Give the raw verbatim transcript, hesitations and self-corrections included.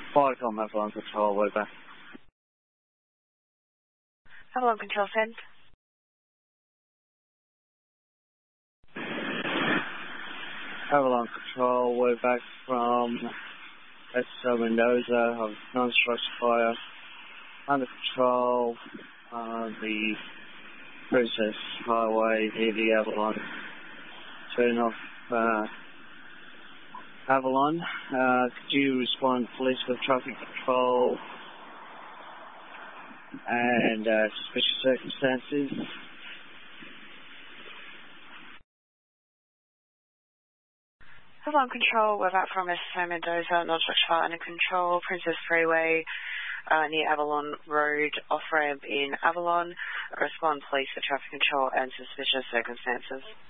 Viacom Avalon Control, we're back. Avalon Control, send. Avalon Control, we're back from S L Mendoza of non-structure fire. Under control, uh, the Princess Highway near the Avalon. Turn off uh, Avalon. Uh, could you respond, police, with traffic control and uh, suspicious circumstances? Avalon Control, we're back from S O Mendoza, non-structure fire under control, Princess Freeway, uh, near Avalon Road, off-ramp in Avalon. Respond, police, for traffic control and suspicious circumstances.